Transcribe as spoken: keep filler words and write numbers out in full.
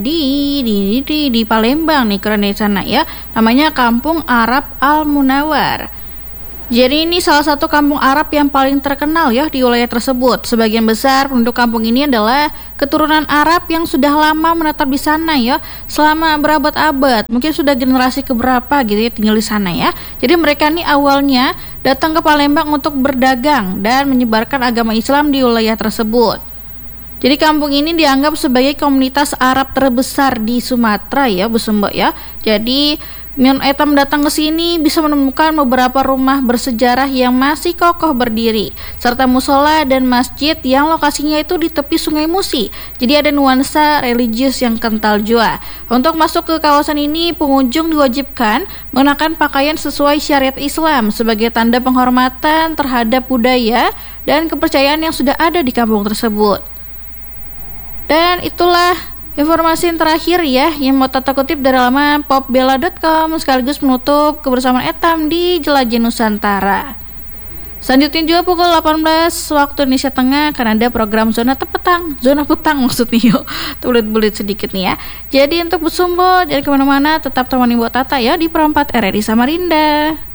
di di di di Palembang nih, keren di sana ya. Namanya Kampung Arab Al Munawar. Jadi ini salah satu kampung Arab yang paling terkenal ya di wilayah tersebut. Sebagian besar penduduk kampung ini adalah keturunan Arab yang sudah lama menetap di sana ya, selama berabad-abad. Mungkin sudah generasi keberapa gitu ya tinggal di sana ya. Jadi mereka ini awalnya datang ke Palembang untuk berdagang dan menyebarkan agama Islam di wilayah tersebut. Jadi kampung ini dianggap sebagai komunitas Arab terbesar di Sumatera ya, Bu Sumbo ya. Jadi Nyon Etam datang ke sini bisa menemukan beberapa rumah bersejarah yang masih kokoh berdiri, serta musola dan masjid yang lokasinya itu di tepi Sungai Musi. Jadi ada nuansa religius yang kental jua. Untuk masuk ke kawasan ini, pengunjung diwajibkan mengenakan pakaian sesuai syariat Islam sebagai tanda penghormatan terhadap budaya dan kepercayaan yang sudah ada di kampung tersebut. Dan itulah informasi yang terakhir ya yang mau Tata kutip dari laman popbella dot com sekaligus menutup kebersamaan Etam di Jelajah Nusantara. Selanjutnya juga pukul delapan belas waktu Indonesia Tengah akan ada program Zona Petang, Zona Petang maksudnya yuk, bulit-bulit sedikit nih ya. Jadi untuk Bu Sumbo, jangan kemana-mana, tetap temani buat Tata ya di Perempat R R I Samarinda.